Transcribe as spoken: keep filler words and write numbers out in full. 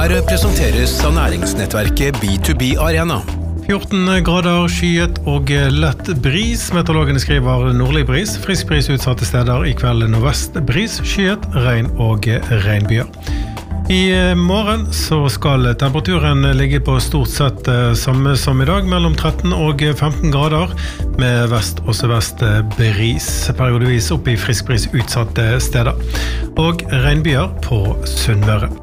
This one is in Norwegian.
Her presenteres av næringsnettverket B to B Arena. fjorten grader, skyet og lett bris. Meteorologene skriver nordlig bris. Frisk bris utsatte steder i kveld nordvest bris, skyet, regn og regnbyer. I morgen så skal temperaturen ligge på stort sett samme som i dag, mellom tretten og femten grader, med vest og sørvest bris, periodevis opp i frisk bris utsatte steder, og regnbyer på Sunnmøre.